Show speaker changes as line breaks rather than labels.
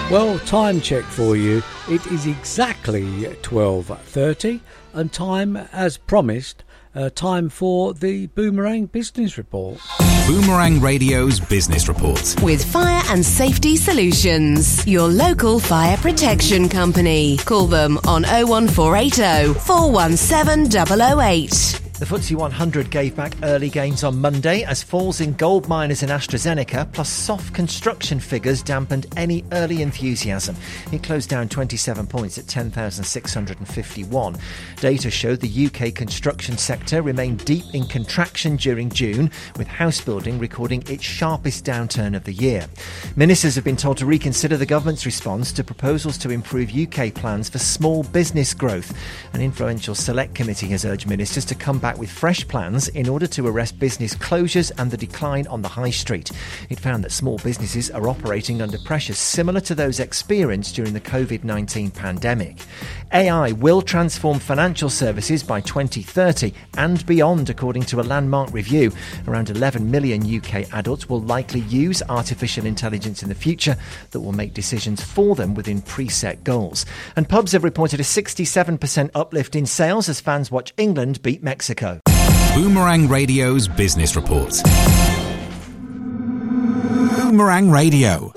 Well, time check for you. It is exactly 12:30 and time, as promised, time for the Boomerang Business Report.
Boomerang Radio's Business Report.
With Fire and Safety Solutions, your local fire protection company. Call them on 01480 417 008.
The FTSE 100 gave back early gains on Monday as falls in gold miners and AstraZeneca plus soft construction figures dampened any early enthusiasm. It closed down 27 points at 10,651. Data showed the UK construction sector remained deep in contraction during June, with house building recording its sharpest downturn of the year. Ministers have been told to reconsider the government's response to proposals to improve UK plans for small business growth. An influential select committee has urged ministers to come back with fresh plans in order to arrest business closures and the decline on the high street. It found that small businesses are operating under pressures similar to those experienced during the COVID-19 pandemic. AI will transform financial services by 2030 and beyond, according to a landmark review. Around 11 million UK adults will likely use artificial intelligence in the future that will make decisions for them within preset goals. And pubs have reported a 67% uplift in sales as fans watch England beat Mexico.
Boomerang Radio's Business Report. Boomerang Radio.